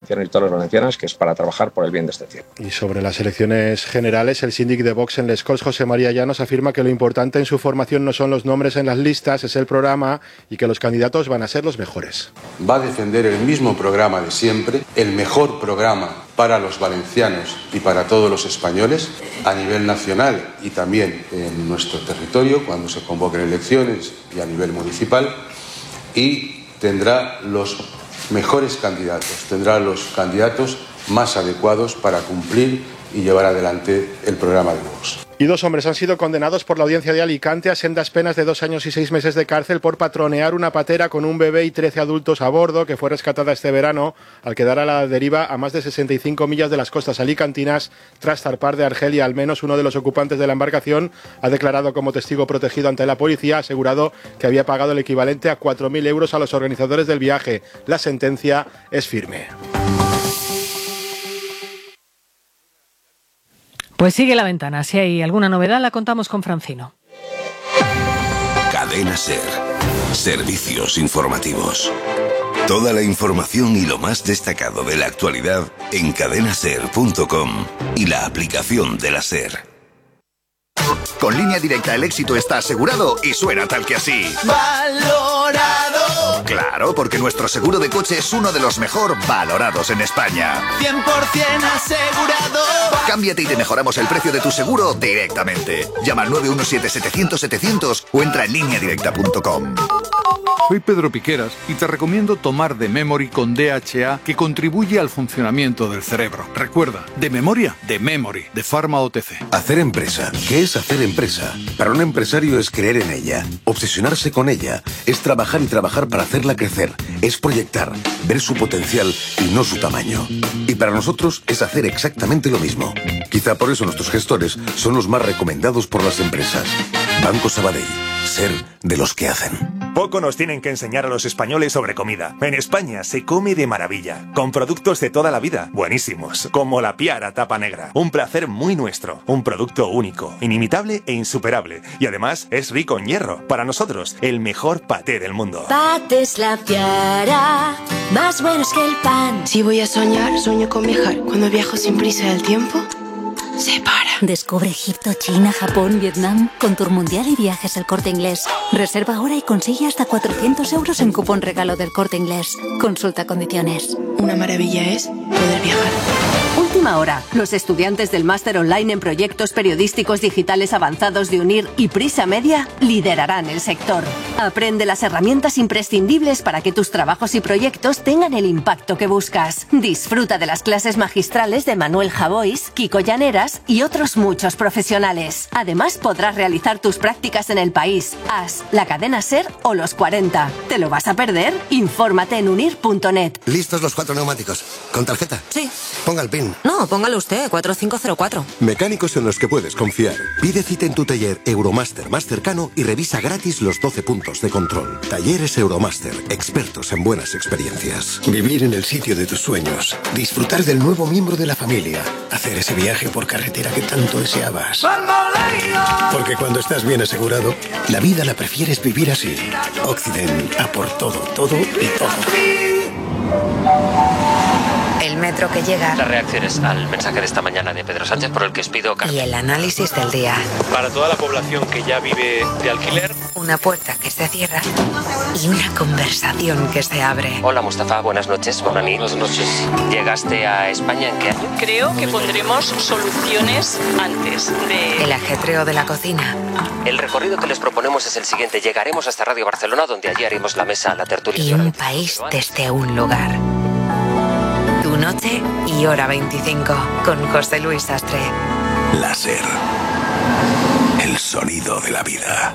valencianos y todas las valencianas, que es para trabajar por el bien de este cielo. Y sobre las elecciones generales, el síndic de Vox en Les Corts, José María Llanos, afirma que lo importante en su formación no son los nombres en las listas, es el programa y que los candidatos van a ser los mejores. Va a defender el mismo programa de siempre, el mejor programa para los valencianos y para todos los españoles a nivel nacional y también en nuestro territorio cuando se convoquen elecciones y a nivel municipal, y tendrá los mejores candidatos, tendrá los candidatos más adecuados para cumplir y llevar adelante el programa de Vox. Y 2 hombres han sido condenados por la audiencia de Alicante a sendas penas de 2 años y 6 meses de cárcel por patronear una patera con un bebé y 13 adultos a bordo, que fue rescatada este verano al quedar a la deriva a más de 65 millas de las costas alicantinas tras zarpar de Argelia. Al menos uno de los ocupantes de la embarcación ha declarado como testigo protegido ante la policía, ha asegurado que había pagado el equivalente a 4.000 euros a los organizadores del viaje. La sentencia es firme. Pues sigue La Ventana. Si hay alguna novedad, la contamos con Francino. Cadena SER. Servicios informativos. Toda la información y lo más destacado de la actualidad en cadenaser.com y la aplicación de la SER. Con Línea Directa el éxito está asegurado y suena tal que así. ¡Valorado! Claro, porque nuestro seguro de coche es uno de los mejor valorados en España. 100% asegurado. Cámbiate y te mejoramos el precio de tu seguro directamente. Llama al 917-700-700 o entra en lineadirecta.com. Soy Pedro Piqueras y te recomiendo tomar The Memory con DHA, que contribuye al funcionamiento del cerebro. Recuerda, de memoria, The Memory, de Pharma OTC. Hacer empresa. ¿Qué es hacer empresa? Para un empresario es creer en ella, obsesionarse con ella, es trabajar y trabajar para hacerla crecer, es proyectar, ver su potencial y no su tamaño. Y para nosotros es hacer exactamente lo mismo. Quizá por eso nuestros gestores son los más recomendados por las empresas. Banco Sabadell. Ser de los que hacen. Poco nos tienen que enseñar a los españoles sobre comida. En España se come de maravilla, con productos de toda la vida, buenísimos, como la Piara Tapa Negra. Un placer muy nuestro, un producto único, inimitable e insuperable. Y además es rico en hierro. Para nosotros, el mejor paté del mundo. Patés La Piara, más buenos que el pan. Si voy a soñar, sueño con viajar. Cuando viajo sin prisa del tiempo, se para. Descubre Egipto, China, Japón, Vietnam con Tour Mundial y Viajes El Corte Inglés. Reserva ahora y consigue hasta 400 euros en cupón regalo del Corte Inglés. Consulta condiciones. Una maravilla es poder viajar. Última hora. Los estudiantes del máster online en proyectos periodísticos digitales avanzados de UNIR y Prisa Media liderarán el sector. Aprende las herramientas imprescindibles para que tus trabajos y proyectos tengan el impacto que buscas. Disfruta de las clases magistrales de Manuel Javois, Kiko Llaneras y otros muchos profesionales. Además, podrás realizar tus prácticas en el país, AS, la cadena SER o los 40. ¿Te lo vas a perder? Infórmate en unir.net. ¿Listos los 4 neumáticos? ¿Con tarjeta? Sí. Ponga el PIN. No, póngalo usted, 4504. Mecánicos en los que puedes confiar. Pide cita en tu taller Euromaster más cercano y revisa gratis los 12 puntos de control. Talleres Euromaster, expertos en buenas experiencias. Vivir en el sitio de tus sueños. Disfrutar del nuevo miembro de la familia. Hacer ese viaje por carretera que tanto deseabas. Porque cuando estás bien asegurado, la vida la prefieres vivir así. Occident, a por todo, todo y todo. El metro que llega. Las reacciones al mensaje de esta mañana de Pedro Sánchez por el que os pido Y el análisis del día. Para toda la población que ya vive de alquiler. Una puerta que se cierra y una conversación que se abre. Hola Mustafa, buenas noches. Buenas noches. ¿Llegaste a España en qué año? Creo que pondremos soluciones antes de... El ajetreo de la cocina. El recorrido que les proponemos es el siguiente. Llegaremos hasta Radio Barcelona, donde allí haremos la mesa, la tertulia. Y un país desde un lugar. Tu noche y hora 25 con José Luis Sastre. La SER. El sonido de la vida.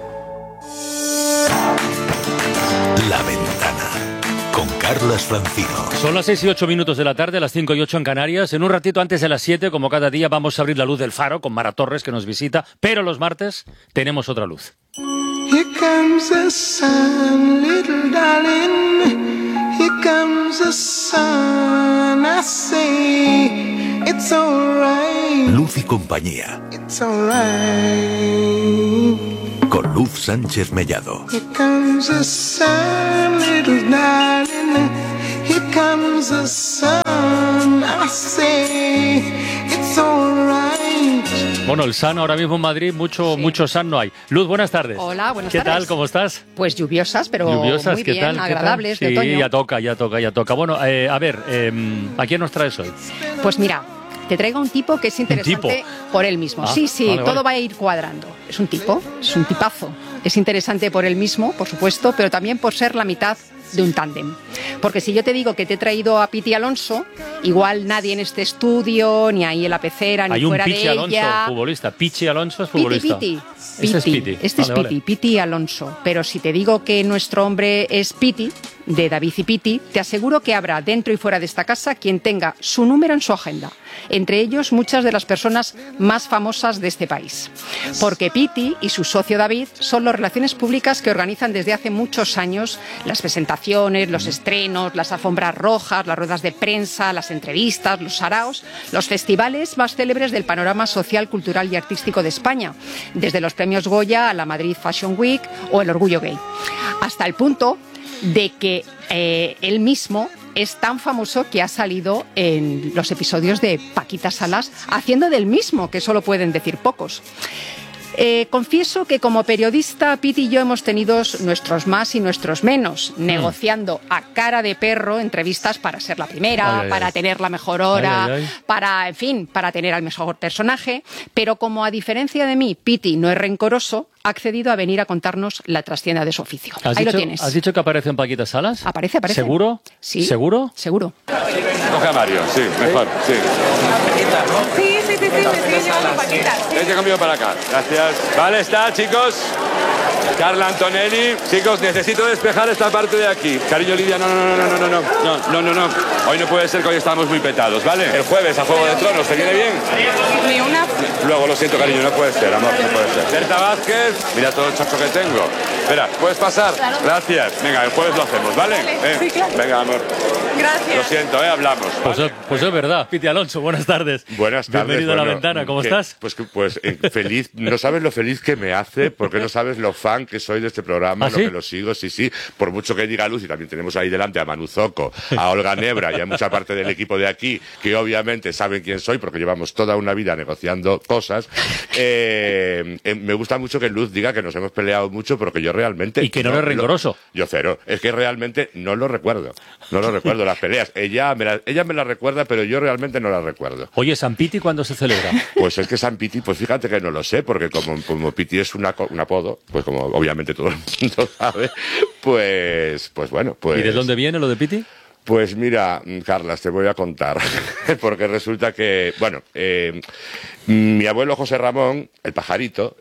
La Ventana, con Carlas Francino. Son las 6 y 8 minutos de la tarde, las 5 y 8 en Canarias. En un ratito antes de las 7, como cada día, vamos a abrir la luz del faro con Mara Torres, que nos visita. Pero los martes tenemos otra luz. Here comes the sun, little darling. Here comes the sun. I say it's alright. Luz y compañía. It's alright. Con Luz Sánchez Mellado. Here comes the sun, little darling. Here comes the sun. I say it's alright. Bueno, el Sun ahora mismo en Madrid, mucho Sun no hay. Luz, buenas tardes. Hola, buenas tardes. ¿Qué tal? tardes. ¿Cómo estás? Pues lluviosas, pero Lluviosas, muy ¿qué bien, tal? agradables, ¿Qué de tal? otoño. Sí, ya toca. Bueno, a ver, ¿a quién nos traes hoy? Pues mira, te traigo un tipo que es interesante por él mismo. Sí, todo va a ir cuadrando. Es un tipazo. Es interesante por él mismo, por supuesto, pero también por ser la mitad de un tándem. Porque si yo te digo que te he traído a Piti Alonso, igual nadie en este estudio, ni ahí en la pecera, ni fuera de ella... Hay un Pichi Alonso, futbolista. Pichi Alonso es futbolista. Este es Piti, Piti Alonso. Pero si te digo que nuestro hombre es Piti, de David y Piti, te aseguro que habrá dentro y fuera de esta casa quien tenga su número en su agenda. Entre ellos, muchas de las personas más famosas de este país. Porque Piti y su socio David son las relaciones públicas que organizan desde hace muchos años las presentaciones, los estrenos, las alfombras rojas, las ruedas de prensa, las entrevistas, los saraos, los festivales más célebres del panorama social, cultural y artístico de España, desde los premios Goya a la Madrid Fashion Week o el Orgullo Gay. Hasta el punto de que él mismo es tan famoso que ha salido en los episodios de Paquita Salas haciendo del mismo, que solo pueden decir pocos. Confieso que como periodista Piti y yo hemos tenido nuestros más y nuestros menos, negociando a cara de perro entrevistas para ser la primera, para tener la mejor hora, para tener al mejor personaje, pero como a diferencia de mí Piti no es rencoroso, ha accedido a venir a contarnos la trastienda de su oficio. Ahí lo tienes. ¿Has dicho que aparece en Paquita Salas? Aparece. ¿Seguro? Sí. ¿Seguro? Seguro. Coge a Mario, sí, mejor, sí. Sí, me sigue llevando Paquita. Vente conmigo para acá, gracias. Vale, está, chicos. Carla Antonelli. Chicos, necesito despejar esta parte de aquí. Cariño, Lidia, no. Hoy no puede ser que hoy estamos muy petados, ¿vale? El jueves a Juego de Tronos, ¿te viene bien? Ni una. Luego, lo siento, cariño, no puede ser, amor, no puede ser. Berta Vázquez, mira todo el chacho que tengo. Espera, ¿puedes pasar? Claro. Gracias. Venga, el jueves lo hacemos, ¿vale? Sí, claro. Venga, amor. Gracias. Lo siento, hablamos. Pues es verdad. Piti Alonso, buenas tardes. Buenas tardes. Bienvenido a La Ventana, ¿cómo estás? Pues feliz. No sabes lo feliz que me hace, porque no sabes lo fan que soy de este programa, lo que lo sigo, sí. Por mucho que diga Luz, y también tenemos ahí delante a Manu Zoco, a Olga Nebra y a mucha parte del equipo de aquí, que obviamente saben quién soy, porque llevamos toda una vida negociando cosas. Me gusta mucho que Luz diga que nos hemos peleado mucho, porque yo realmente... Y que no eres rencoroso. Yo cero. Es que realmente no lo recuerdo. No lo recuerdo, las peleas. Ella me las recuerda, pero yo realmente no las recuerdo. Oye, ¿San Piti cuándo se celebra? Pues es que San Piti, pues fíjate que no lo sé, porque como Piti es un apodo, pues como obviamente todo el mundo sabe, pues bueno, pues... ¿Y de dónde viene lo de Piti? Pues mira, Carlas, te voy a contar, porque resulta que, mi abuelo José Ramón, el pajarito,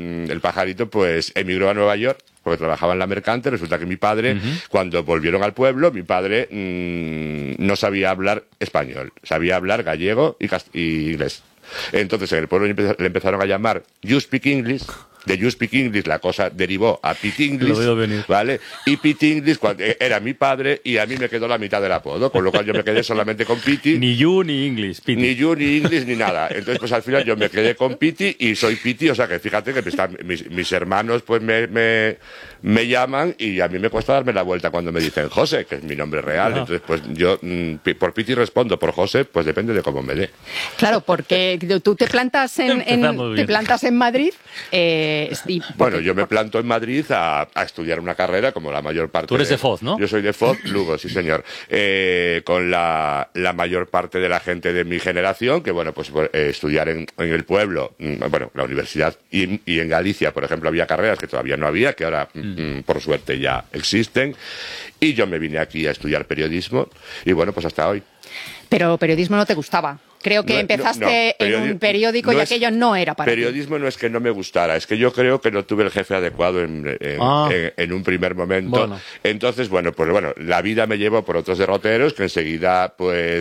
pues emigró a Nueva York, porque trabajaba en la Mercante. Resulta que mi padre, cuando volvieron al pueblo, mi padre no sabía hablar español, sabía hablar gallego y inglés. Entonces en el pueblo le empezaron a llamar You Speak English. De You Speak English la cosa derivó a Pit English, lo veo venir. ¿vale? Y Pit English era mi padre y a mí me quedó la mitad del apodo, con lo cual yo me quedé solamente con Piti. Ni You ni English, Piti. Ni You ni English ni nada. Entonces pues al final yo me quedé con Piti y soy Piti, o sea que fíjate que mis hermanos pues me llaman y a mí me cuesta darme la vuelta cuando me dicen José, que es mi nombre real. Ajá. Entonces pues yo por Piti respondo, por José pues depende de cómo me dé. Claro, porque tú te plantas en Madrid. Bueno, yo me planto en Madrid a estudiar una carrera como la mayor parte. Tú eres de Foz, ¿no? Yo soy de Foz, Lugo, sí señor. Con la mayor parte de la gente de mi generación, que bueno, pues estudiar en el pueblo, la universidad y en Galicia, por ejemplo, había carreras que todavía no había, que ahora por suerte ya existen. Y yo me vine aquí a estudiar periodismo y bueno, pues hasta hoy. Pero periodismo no te gustaba. Creo que empezaste en un periódico y aquello no era para ti. Periodismo no es que no me gustara, es que yo creo que no tuve el jefe adecuado en un primer momento. Bueno. Entonces, la vida me llevó por otros derroteros que enseguida,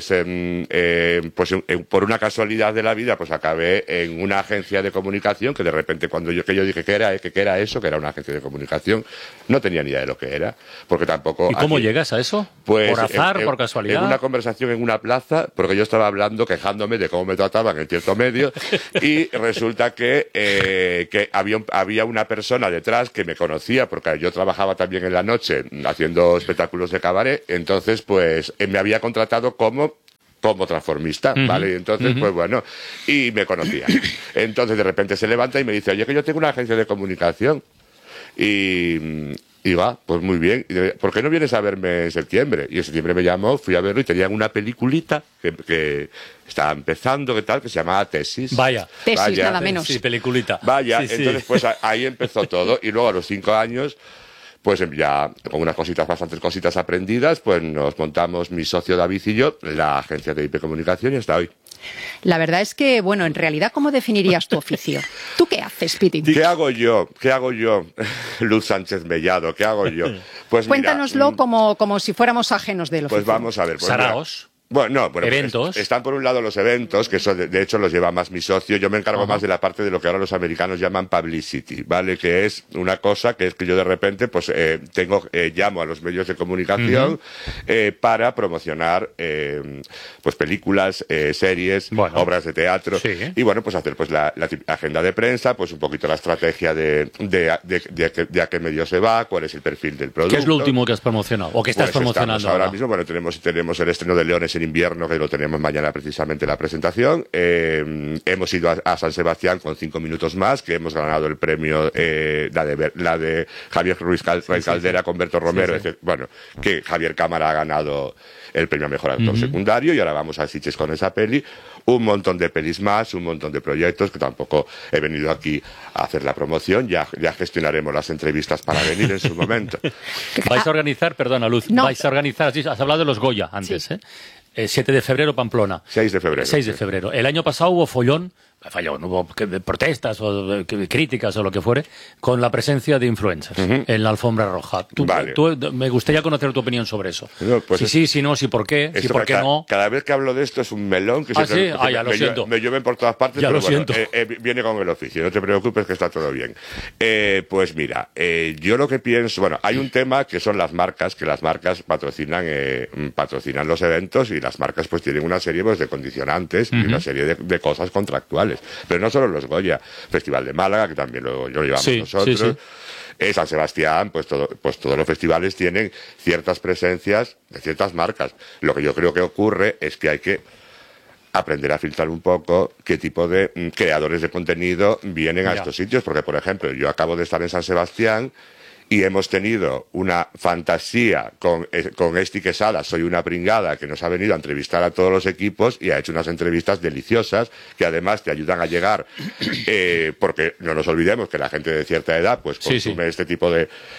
por una casualidad de la vida, pues acabé en una agencia de comunicación que de repente cuando yo dije que era eso, que era una agencia de comunicación, no tenía ni idea de lo que era, porque tampoco... ¿Y cómo llegas a eso? Pues, ¿Por azar, por casualidad? En una conversación en una plaza, porque yo estaba hablando, quejándome de cómo me trataban en cierto medio, y resulta que había una persona detrás que me conocía, porque yo trabajaba también en la noche haciendo espectáculos de cabaret, entonces pues me había contratado como como transformista, ¿vale? Y entonces, pues bueno, y me conocía. Entonces de repente se levanta y me dice, oye, que yo tengo una agencia de comunicación. Y va, pues muy bien. ¿Por qué no vienes a verme en septiembre? Y en septiembre me llamó, fui a verlo y tenían una peliculita que estaba empezando, que tal, que se llamaba Tesis. Tesis, nada menos. Sí, peliculita. Vaya, Sí, entonces pues ahí empezó todo. Y luego a los 5 años, pues ya con bastantes cositas aprendidas, pues nos montamos mi socio David y yo, la agencia de IP Comunicación, y hasta hoy. La verdad es que, bueno, en realidad, ¿cómo definirías tu oficio? ¿Tú qué haces, Piti? ¿Qué hago yo? Luz Sánchez Mellado, ¿qué hago yo? Pues cuéntanoslo como si fuéramos ajenos del oficio. Pues vamos a ver. Saraos. Bueno, eventos. Están por un lado los eventos, que eso de hecho los lleva más mi socio. Yo me encargo más de la parte de lo que ahora los americanos llaman publicity, ¿vale? Que es una cosa que es que yo de repente pues llamo a los medios de comunicación para promocionar pues películas, series, obras de teatro. Sí. Y bueno, pues hacer pues la agenda de prensa, pues un poquito la estrategia de a qué medio se va, cuál es el perfil del producto. ¿Qué es lo último que has promocionado o que estás promocionando ahora mismo? Bueno, tenemos el estreno de Leones en invierno, que lo tenemos mañana precisamente la presentación. Hemos ido a San Sebastián con 5 minutos más, que hemos ganado el premio, la de Javier Ruiz Caldera con Berto Romero. Bueno, que Javier Cámara ha ganado el premio a mejor actor secundario, y ahora vamos a Sitges con esa peli. Un montón de pelis más, un montón de proyectos, que tampoco he venido aquí a hacer la promoción. Ya gestionaremos las entrevistas para venir en su momento. Vais a organizar, perdona Luz, vais a organizar, has hablado de los Goya antes, Sí. 7 de febrero, Pamplona. 6 de febrero. 6 de febrero. El año pasado hubo follón, hubo protestas o críticas o lo que fuere, con la presencia de influencers en la alfombra roja. Me gustaría conocer tu opinión sobre eso. No, pues sí, no, sí, por qué, sí, por qué no. Cada vez que hablo de esto es un melón que me llueven por todas partes, ya pero lo siento. Viene con el oficio, no te preocupes que está todo bien. Pues mira, yo lo que pienso, bueno, hay un tema que son las marcas, que las marcas patrocinan los eventos, y las marcas pues tienen una serie pues de condicionantes y una serie de cosas contractuales. Pero no solo los Goya, Festival de Málaga, que también lo llevamos nosotros. San Sebastián, pues todos los festivales tienen ciertas presencias de ciertas marcas. Lo que yo creo que ocurre es que hay que aprender a filtrar un poco qué tipo de creadores de contenido vienen a estos sitios, porque por ejemplo yo acabo de estar en San Sebastián y hemos tenido una fantasía con Esti Quesada, Soy una pringada, que nos ha venido a entrevistar a todos los equipos y ha hecho unas entrevistas deliciosas que además te ayudan a llegar, porque no nos olvidemos que la gente de cierta edad pues consume este tipo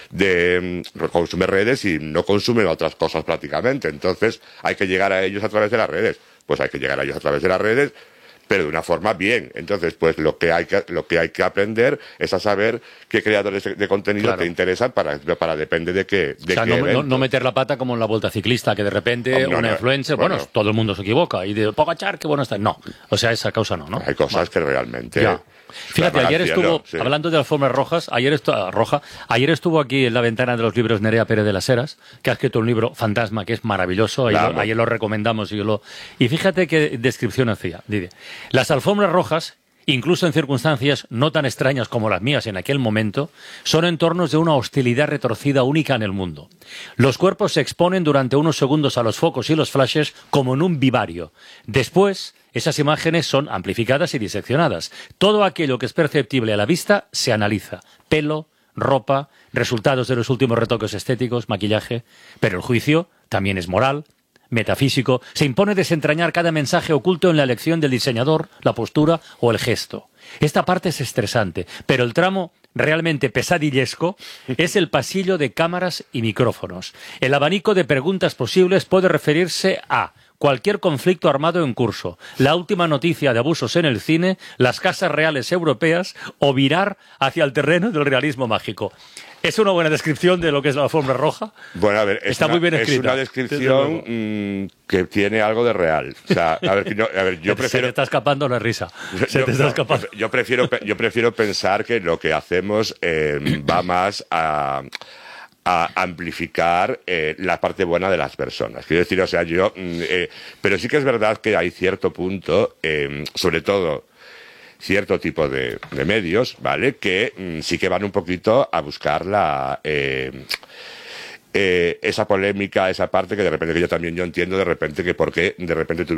consume redes y no consume otras cosas prácticamente. Entonces hay que llegar a ellos a través de las redes. Pues hay que llegar a ellos a través de las redes, pero de una forma bien. Entonces, pues lo que hay que aprender es a saber qué creadores de contenido te interesan para depende de qué. No meter la pata como en la Vuelta Ciclista, que de repente influencer, todo el mundo se equivoca y de Pogačar, qué bueno está. No, o sea, esa causa no. Hay cosas que realmente. Fíjate, ayer estuvo, hablando de alfombras rojas, ayer estuvo aquí en la ventana de los libros Nerea Pérez de las Heras, que ha escrito un libro Fantasma, que es maravilloso, ayer lo recomendamos y fíjate qué descripción hacía. Dice, las alfombras rojas, incluso en circunstancias no tan extrañas como las mías en aquel momento, son entornos de una hostilidad retorcida única en el mundo. Los cuerpos se exponen durante unos segundos a los focos y los flashes como en un vivario. Después, esas imágenes son amplificadas y diseccionadas. Todo aquello que es perceptible a la vista se analiza. Pelo, ropa, resultados de los últimos retoques estéticos, maquillaje. Pero el juicio también es moral, metafísico. Se impone desentrañar cada mensaje oculto en la elección del diseñador, la postura o el gesto. Esta parte es estresante, pero el tramo realmente pesadillesco es el pasillo de cámaras y micrófonos. El abanico de preguntas posibles puede referirse a cualquier conflicto armado en curso, la última noticia de abusos en el cine, las casas reales europeas o virar hacia el terreno del realismo mágico. ¿Es una buena descripción de lo que es la alfombra roja? Bueno, a ver, está muy bien escrita. Es una descripción que tiene algo de real. O sea, yo prefiero... Se te está escapando la risa. Yo prefiero pensar que lo que hacemos va más a amplificar la parte buena de las personas. Quiero decir, o sea, pero sí que es verdad que hay cierto punto, sobre todo cierto tipo de medios, ¿vale? Que sí que van un poquito a buscar esa polémica, esa parte que de repente yo entiendo de repente que por qué de repente